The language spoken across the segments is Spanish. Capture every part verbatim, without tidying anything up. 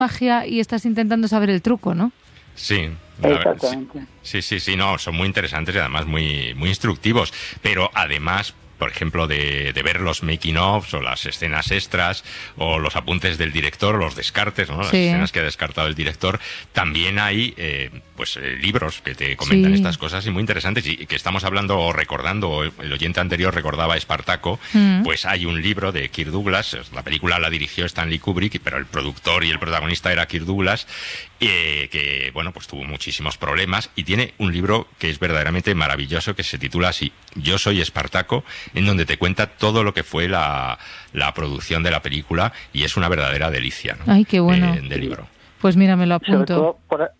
magia y estás intentando saber el truco, ¿no? Sí. Exactamente. Sí, sí, sí, no, son muy interesantes y además muy, muy instructivos, pero además, por ejemplo, de, de ver los making ofs o las escenas extras o los apuntes del director, los descartes, ¿no? Las sí. escenas que ha descartado el director, también hay eh, pues eh, libros que te comentan sí. estas cosas y muy interesantes, y que estamos hablando o recordando, el oyente anterior recordaba Espartaco, mm. pues hay un libro de Kirk Douglas, la película la dirigió Stanley Kubrick, pero el productor y el protagonista era Kirk Douglas, eh, que bueno, pues tuvo muchísimos problemas, y tiene un libro que es verdaderamente maravilloso, que se titula así, Yo soy Espartaco, en donde te cuenta todo lo que fue la, la producción de la película, y es una verdadera delicia, ¿no? Ay, qué bueno. Eh, de libro. Pues mira, me lo apunto. Sobre todo por,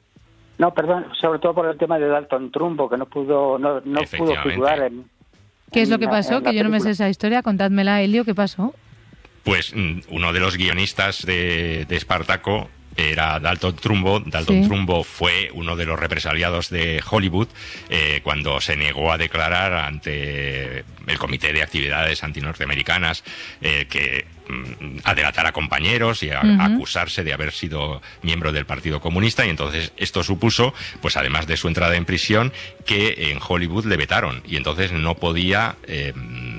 no, perdón, sobre todo por el tema de Dalton Trumbo, que no pudo no, no pudo figurar en... ¿Qué es lo que pasó? Que yo no me sé esa historia. Contádmela, Elio, ¿qué pasó? Pues uno de los guionistas de, de Espartaco era Dalton Trumbo. Dalton sí. Trumbo fue uno de los represaliados de Hollywood eh, cuando se negó a declarar ante el Comité de Actividades Antinorteamericanas eh, que mm, a delatar a compañeros y a, uh-huh. a acusarse de haber sido miembro del Partido Comunista, y entonces esto supuso, pues además de su entrada en prisión, que en Hollywood le vetaron y entonces no podía eh,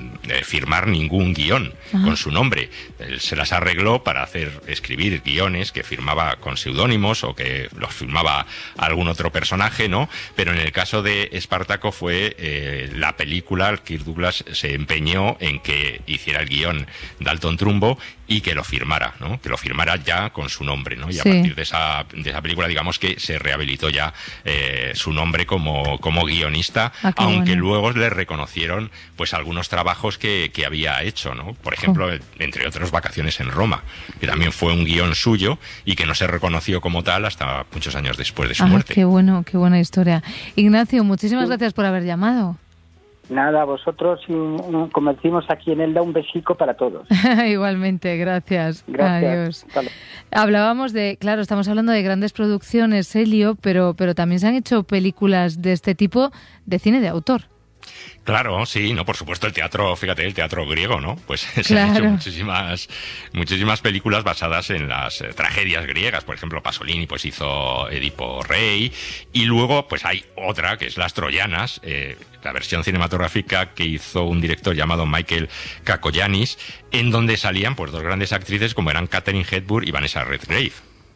firmar ningún guión uh-huh. con su nombre. Él se las arregló para hacer escribir guiones que firmaba con seudónimos o que los firmaba algún otro personaje, ¿no? Pero en el caso de Espartaco fue eh, la película, Kirk Douglas se empeñó en que hiciera el guión Dalton Trumbo y que lo firmara, ¿no? Que lo firmara ya con su nombre, ¿no? Y sí. a partir de esa, de esa película, digamos que se rehabilitó ya eh, su nombre como, como guionista, ah, aunque bueno. luego le reconocieron pues algunos trabajos que, que había hecho, ¿no? Por ejemplo, oh. entre otros, Vacaciones en Roma, que también fue un guión suyo y que no se reconoció como tal hasta muchos años después de su ah, muerte. Qué bueno, qué buena historia. Ignacio, muchísimas sí. gracias por haber llamado. Nada, vosotros, como decimos aquí en Elda, un besico para todos. Igualmente, gracias. Gracias. Adiós. Vale. Hablábamos de, claro, estamos hablando de grandes producciones, Elio, pero, pero también se han hecho películas de este tipo de cine de autor. Claro, sí, no, por supuesto, el teatro, fíjate, el teatro griego, ¿no? Pues se claro. han hecho muchísimas, muchísimas películas basadas en las eh, tragedias griegas. Por ejemplo, Pasolini pues hizo Edipo Rey, y luego pues hay otra que es Las Troyanas, eh, la versión cinematográfica que hizo un director llamado Michael Kakoyanis, en donde salían pues dos grandes actrices como eran Katharine Hepburn y Vanessa Redgrave.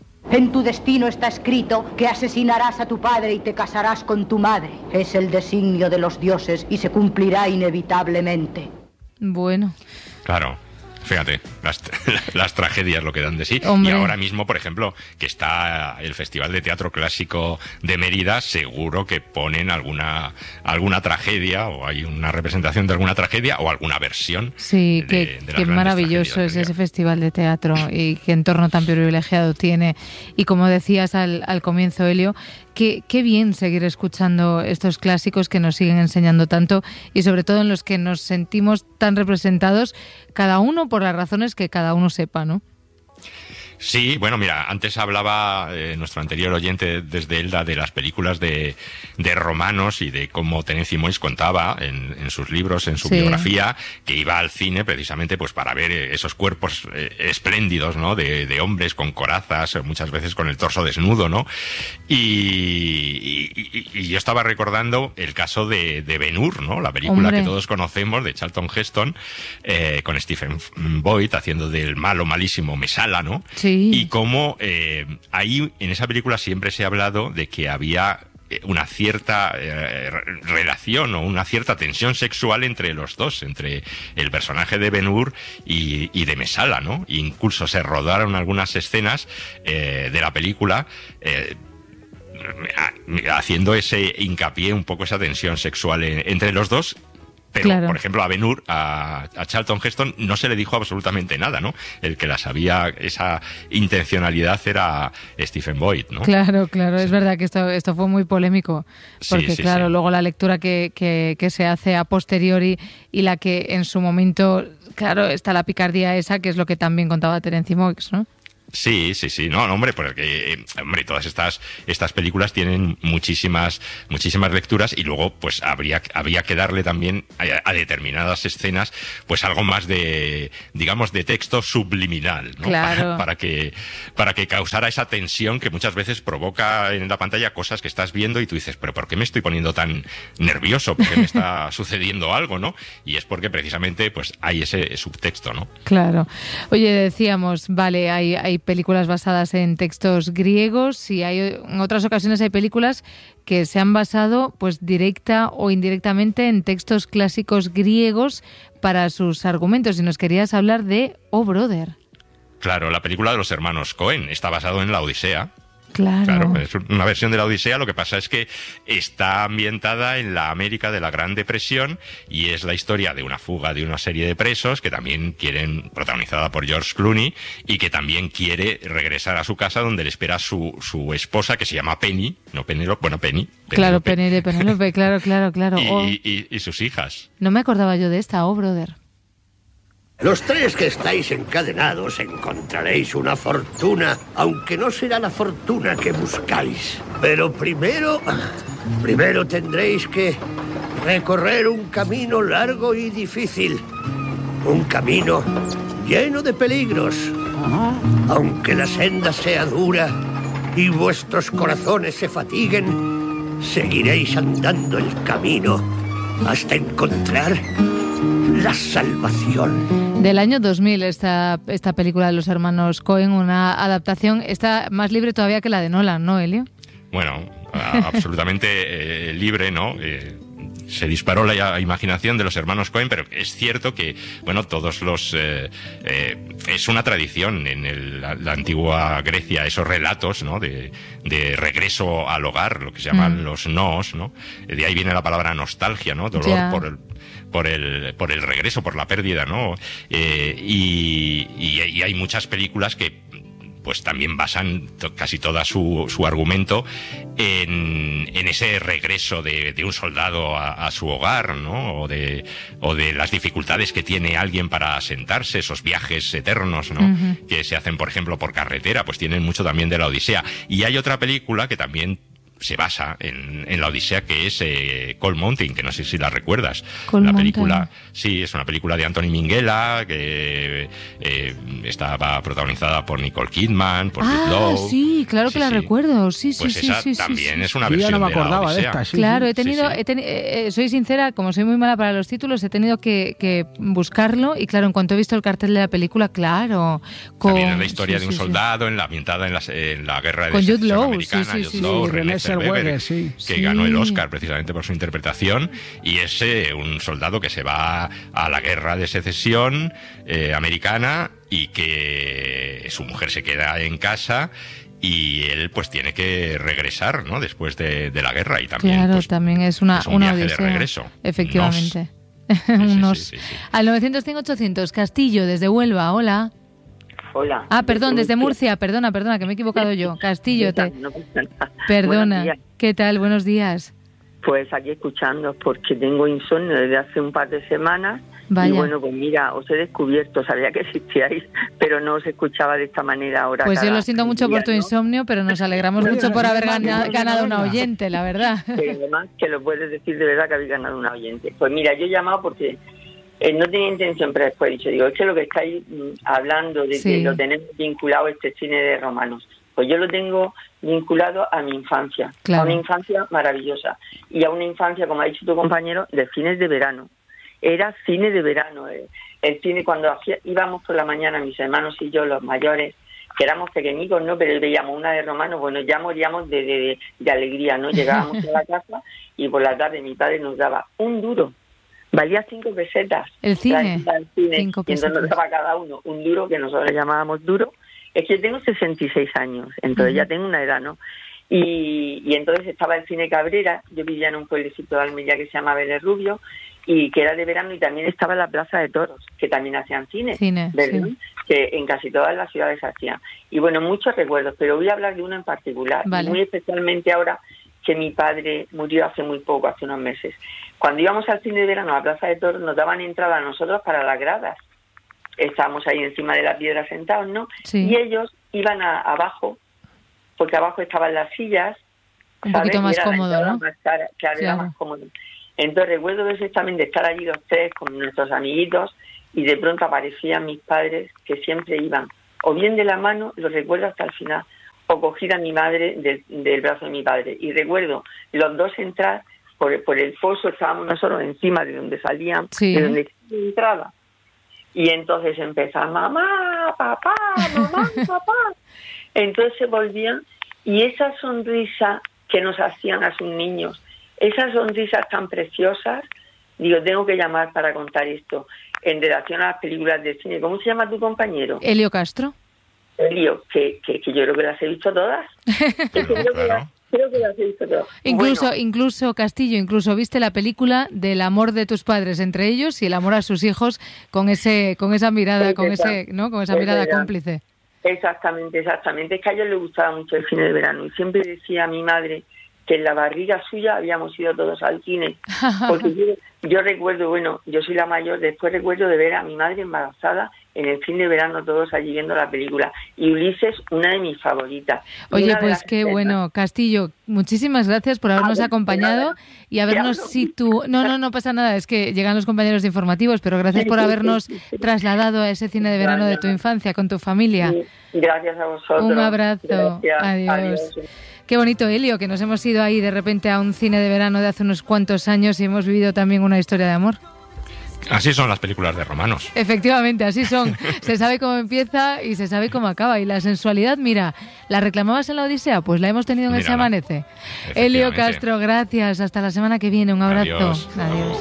En tu destino está escrito que asesinarás a tu padre y te casarás con tu madre. Es el designio de los dioses y se cumplirá inevitablemente. Bueno. Claro. Fíjate, las, las tragedias lo que dan de sí. Hombre. Y ahora mismo, por ejemplo, que está el Festival de Teatro Clásico de Mérida, seguro que ponen alguna alguna tragedia, o hay una representación de alguna tragedia, o alguna versión. Sí, de, qué, de qué maravilloso es ese Festival de Teatro y qué entorno tan privilegiado tiene. Y como decías al, al comienzo, Elio, Qué, qué bien seguir escuchando estos clásicos que nos siguen enseñando tanto y sobre todo en los que nos sentimos tan representados, cada uno por las razones que cada uno sepa, ¿no? Sí, bueno, mira, antes hablaba eh, nuestro anterior oyente desde Elda de las películas de, de romanos y de cómo Tennessee Moix contaba en, en sus libros, en su sí. biografía, que iba al cine precisamente pues para ver esos cuerpos eh, espléndidos, ¿no? De, de hombres con corazas, muchas veces con el torso desnudo, ¿no? Y, y, y yo estaba recordando el caso de, de Ben-Hur, ¿no? La película Hombre. que todos conocemos de Charlton Heston, eh, con Stephen Boyd haciendo del malo malísimo Mesala, ¿no? Sí. Y cómo eh, ahí en esa película siempre se ha hablado de que había una cierta eh, relación o una cierta tensión sexual entre los dos, entre el personaje de Ben-Hur y, y de Mesala, ¿no? E incluso se rodaron algunas escenas eh, de la película eh, haciendo ese hincapié, un poco esa tensión sexual en, entre los dos. Pero, claro. por ejemplo, a Ben-Hur, a, a Charlton Heston, no se le dijo absolutamente nada, ¿no? El que la sabía, esa intencionalidad era Stephen Boyd, ¿no? Claro, claro, sí. Es verdad que esto, esto fue muy polémico, porque sí, sí, claro, sí. luego la lectura que, que, que se hace a posteriori y la que en su momento, claro, está la picardía esa, que es lo que también contaba Terence Moix, ¿no? Sí, sí, sí. No, no, hombre, porque, hombre, todas estas, estas películas tienen muchísimas, muchísimas lecturas y luego, pues, habría, habría que darle también a, a determinadas escenas, pues, algo más de, digamos, de texto subliminal, ¿no? Claro. Para, para que, para que causara esa tensión que muchas veces provoca en la pantalla cosas que estás viendo y tú dices, pero ¿por qué me estoy poniendo tan nervioso? ¿Por qué me está sucediendo algo, no? Y es porque precisamente, pues, hay ese subtexto, ¿no? Claro. Oye, decíamos, vale, hay, hay películas basadas en textos griegos y hay, en otras ocasiones hay películas que se han basado, pues, directa o indirectamente en textos clásicos griegos para sus argumentos. Y nos querías hablar de Oh, Brother. Claro, la película de los hermanos Coen está basado en la Odisea. Claro. Claro, es una versión de la Odisea, lo que pasa es que está ambientada en la América de la Gran Depresión y es la historia de una fuga de una serie de presos que también quieren, protagonizada por George Clooney, y que también quiere regresar a su casa donde le espera su, su esposa, que se llama Penny, no Penélope, bueno, Penny. Penélope. Claro, Penny de Penélope, claro, claro, claro. Y, Oh. y, y, y sus hijas. No me acordaba yo de esta, Oh, Brother. Los tres que estáis encadenados encontraréis una fortuna, aunque no será la fortuna que buscáis. Pero primero, primero tendréis que recorrer un camino largo y difícil. Un camino lleno de peligros. Aunque la senda sea dura y vuestros corazones se fatiguen, seguiréis andando el camino hasta encontrar la salvación. Del año dos mil, esta, esta película de los hermanos Coen, una adaptación, está más libre todavía que la de Nolan, ¿no, Elio? Bueno, a, absolutamente eh, libre, ¿no? Eh, se disparó la imaginación de los hermanos Coen, pero es cierto que, bueno, todos los... Eh, eh, es una tradición en el, la, la antigua Grecia, esos relatos, ¿no? De, de regreso al hogar, lo que se llaman mm. los noos, ¿no? De ahí viene la palabra nostalgia, ¿no? Dolor yeah. por el... por el por el regreso, por la pérdida, ¿no? Eh, y, y, y hay muchas películas que pues también basan to, casi toda su, su argumento en, en ese regreso de, de un soldado a, a su hogar, ¿no? O de, o de las dificultades que tiene alguien para asentarse, esos viajes eternos, ¿no? Uh-huh. Que se hacen, por ejemplo, por carretera, pues tienen mucho también de la Odisea. Y hay otra película que también se basa en, en la Odisea, que es eh, Cold Mountain, que no sé si la recuerdas. Cold la película, Mountain. Sí, es una película de Anthony Minghella, que eh, estaba protagonizada por Nicole Kidman, por Jude Ah, Law. sí, claro sí, que la sí. recuerdo. Sí, sí, pues sí, esa sí, también sí, es una sí, versión yo no me de la acordaba Odisea. de esta, sí, claro, sí. he tenido, Sí, sí. he teni- eh, soy sincera, como soy muy mala para los títulos, he tenido que, que buscarlo y claro, en cuanto he visto el cartel de la película, claro. Con, También es la historia sí, de un sí, sí. soldado en la ambientada en la, en la guerra de Con Jude secesión Law, americana, sí, sí, Jude sí, Law, sí, René René Zellweger, Zellweger, sí. que Sí. ganó el Oscar precisamente por su interpretación, y es eh, un soldado que se va a la guerra de secesión eh, americana y que su mujer se queda en casa y él pues tiene que regresar, ¿no? Después de, de la guerra y también Claro, pues, también es una, es un una viaje odisea. de regreso. Efectivamente. Nos. Sí, sí, Unos. sí, sí, sí. Al novecientos cien ochocientos, Castillo, desde Huelva, hola. Hola. Ah, perdón, desde Murcia, perdona, perdona, que me he equivocado yo. Castillo, te... No pasa nada. Perdona. Buenos días. ¿Qué tal? Buenos días. Pues aquí escuchando, porque tengo insomnio desde hace un par de semanas. Vaya. Y bueno, pues mira, os he descubierto, sabía que existíais, pero no os escuchaba de esta manera ahora. Pues yo cada lo siento mucho día, por tu ¿no? insomnio, pero nos alegramos Oye, mucho por sí, haber sí, gana- sí, ganado una venga. oyente, la verdad. Pero además que lo puedes decir de verdad que habéis ganado un oyente. Pues mira, yo he llamado porque eh, no tenía intención, pero después he dicho, digo, es que lo que estáis mm, hablando de Sí. que lo tenemos vinculado a este cine de romanos, pues yo lo tengo vinculado a mi infancia, Claro. a una infancia maravillosa y a una infancia, como ha dicho tu compañero, de cines de verano. Era cine de verano. eh. El cine, cuando hacía, íbamos por la mañana, mis hermanos y yo, los mayores, que éramos pequeñicos, ¿no? Pero veíamos una de romanos, bueno, ya moríamos de, de, de, de alegría, ¿no? Llegábamos a la casa y por la tarde mi padre nos daba un duro. Valía cinco pesetas. El cine, La- el cine. cinco Y entonces nos pesetas. daba cada uno un duro, que nosotros le llamábamos duro. Es que yo tengo sesenta y seis años, entonces Ujú. ya tengo una edad, ¿no? Y, y entonces estaba el cine Cabrera, yo vivía en un pueblecito de Almería que se llama Vélez Rubio, y que era de verano, y también estaba la Plaza de Toros, que también hacían cine, Cine, ¿verdad? sí. Que en casi todas las ciudades se hacían. Y bueno, muchos recuerdos, pero voy a hablar de uno en particular, Vale. muy especialmente ahora que mi padre murió hace muy poco, hace unos meses. Cuando íbamos al cine de verano a la Plaza de Toros, nos daban entrada a nosotros para las gradas. estábamos ahí encima de la piedra sentados, ¿no? Sí. Y ellos iban a, abajo, porque abajo estaban las sillas. Un ¿sabes? poquito más cómodo, ¿no? Más cara, claro, era más cómodo. Entonces recuerdo perfectamente estar allí los tres con nuestros amiguitos y de pronto aparecían mis padres que siempre iban o bien de la mano, lo recuerdo hasta el final, o cogida a mi madre del, del brazo de mi padre. Y recuerdo los dos entrar por, por el foso, estábamos nosotros encima de donde salían, sí. de donde entraba. Y entonces empezaban, mamá, papá, mamá, papá. Entonces se volvían y esa sonrisa que nos hacían a sus niños, esas sonrisas tan preciosas, digo, tengo que llamar para contar esto en relación a las películas de cine. ¿Cómo se llama tu compañero? Elio Castro. Elio, que, que, que yo creo que las he visto todas. Es que creo, claro. que las, creo que las he visto todas. Incluso, Bueno, incluso Castillo, incluso viste la película del amor de tus padres entre ellos y el amor a sus hijos con ese, con esa mirada, es con verdad, ese, ¿no? Con esa es mirada verdad. cómplice. Exactamente, exactamente. Es que a ellos les gustaba mucho el cine de verano y siempre decía a mi madre que en la barriga suya habíamos ido todos al cine. Porque yo, yo recuerdo, bueno, yo soy la mayor, después recuerdo de ver a mi madre embarazada en el fin de verano, todos allí viendo la película. Y Ulises, una de mis favoritas. Oye, pues qué bueno. Castillo, muchísimas gracias por habernos ver, acompañado y habernos situado... No, no, no pasa nada, es que llegan los compañeros de informativos, pero gracias por habernos trasladado a ese cine de verano de tu infancia con tu familia. Sí, gracias a vosotros. Un abrazo. Gracias. Adiós. Adiós. Qué bonito, Elio, que nos hemos ido ahí de repente a un cine de verano de hace unos cuantos años y hemos vivido también una historia de amor. Así son las películas de romanos. Efectivamente, así son. Se sabe cómo empieza y se sabe cómo acaba. Y la sensualidad, mira, ¿la reclamabas en la Odisea? Pues la hemos tenido en Mírala. ese amanece. Elio Castro, gracias. Hasta la semana que viene. Un abrazo. Adiós. Adiós.